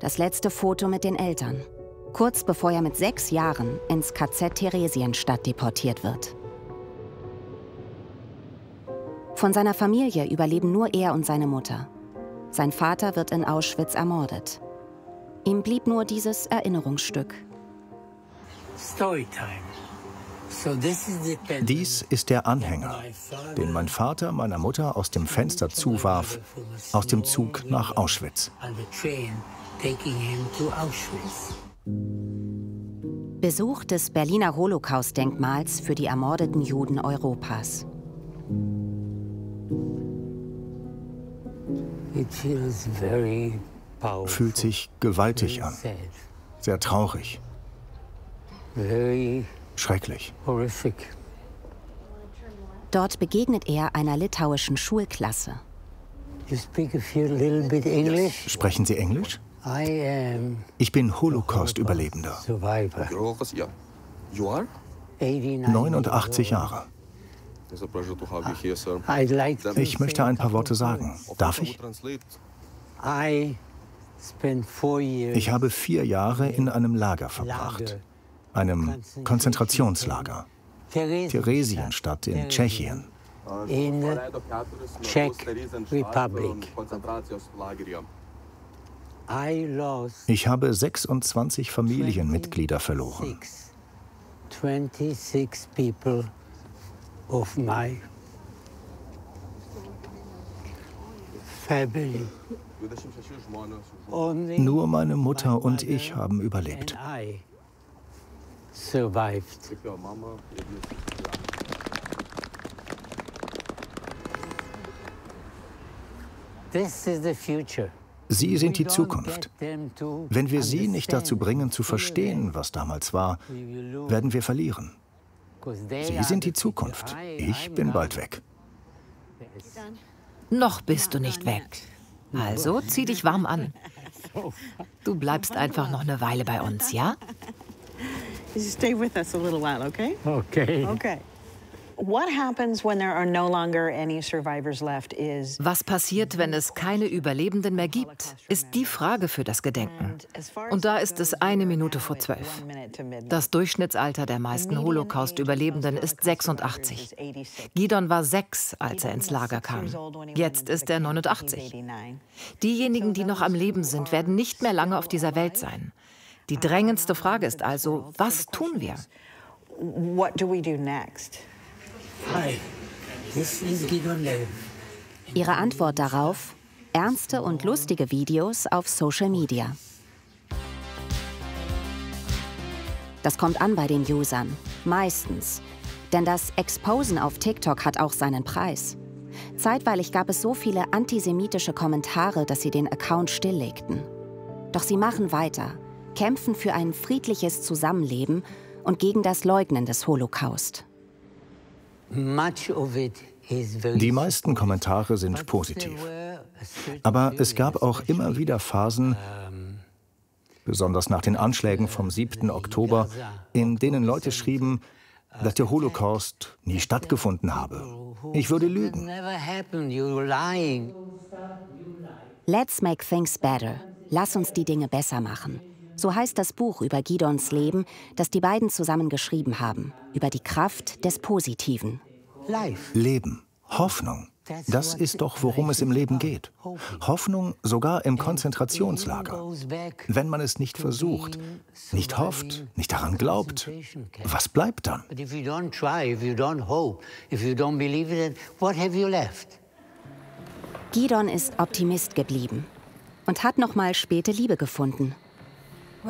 Das letzte Foto mit den Eltern. Kurz bevor er mit 6 Jahren ins KZ Theresienstadt deportiert wird. Von seiner Familie überleben nur er und seine Mutter. Sein Vater wird in Auschwitz ermordet. Ihm blieb nur dieses Erinnerungsstück. Dies ist der Anhänger, den mein Vater meiner Mutter aus dem Fenster zuwarf, aus dem Zug nach Auschwitz. Besuch des Berliner Holocaust-Denkmals für die ermordeten Juden Europas. Fühlt sich gewaltig an, sehr traurig, schrecklich. Dort begegnet er einer litauischen Schulklasse. Sprechen Sie Englisch? Ich bin Holocaust-Überlebender. 89 Jahre. Ich möchte ein paar Worte sagen. Darf ich? Ich habe 4 Jahre in einem Lager verbracht. Einem Konzentrationslager. Theresienstadt in Tschechien. In Czech Republic. Ich habe 26 Familienmitglieder verloren. 26 people of my family. Nur meine Mutter und ich haben überlebt. Survived. This is the future. Sie sind die Zukunft. Wenn wir sie nicht dazu bringen, zu verstehen, was damals war, werden wir verlieren. Sie sind die Zukunft. Ich bin bald weg. Noch bist du nicht weg. Also zieh dich warm an. Du bleibst einfach noch eine Weile bei uns, ja? Stay with us a little while, okay? Okay. Okay. What happens when there are no longer any survivors left is... Was passiert, wenn es keine Überlebenden mehr gibt, ist die Frage für das Gedenken. Und da ist es 1 Minute vor 12. Das Durchschnittsalter der meisten Holocaust-Überlebenden ist 86. Gidon war 6, als er ins Lager kam. Jetzt ist er 89. Diejenigen, die noch am Leben sind, werden nicht mehr lange auf dieser Welt sein. Die drängendste Frage ist also, was tun wir? What do we do next? Hi, this is Gidon Lev. Ihre Antwort darauf: ernste und lustige Videos auf Social Media. Das kommt an bei den Usern. Meistens. Denn das Exposen auf TikTok hat auch seinen Preis. Zeitweilig gab es so viele antisemitische Kommentare, dass sie den Account stilllegten. Doch sie machen weiter, kämpfen für ein friedliches Zusammenleben und gegen das Leugnen des Holocaust. Die meisten Kommentare sind positiv. Aber es gab auch immer wieder Phasen, besonders nach den Anschlägen vom 7. Oktober, in denen Leute schrieben, dass der Holocaust nie stattgefunden habe. Ich würde lügen. Let's make things better. Lass uns die Dinge besser machen. So heißt das Buch über Gidons Leben, das die beiden zusammen geschrieben haben, über die Kraft des Positiven. Leben, Hoffnung, das ist doch, worum es im Leben geht. Hoffnung sogar im Konzentrationslager. Wenn man es nicht versucht, nicht hofft, nicht daran glaubt, was bleibt dann? Gidon ist Optimist geblieben und hat noch mal späte Liebe gefunden.